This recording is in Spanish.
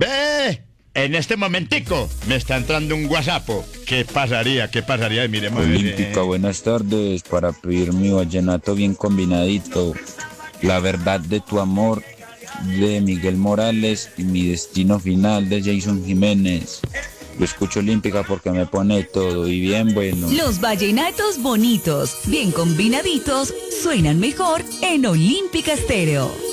Ve, en este momentico me está entrando un WhatsApp. ¿Qué pasaría? ¿Qué pasaría? Miremos. Olímpica, buenas tardes. Para pedir mi vallenato bien combinadito. La verdad de tu amor de Miguel Morales y mi destino final de Jason Jiménez. Lo escucho Olímpica porque me pone todo y bien bueno. Los vallenatos bonitos, bien combinaditos, suenan mejor en Olímpica Estéreo.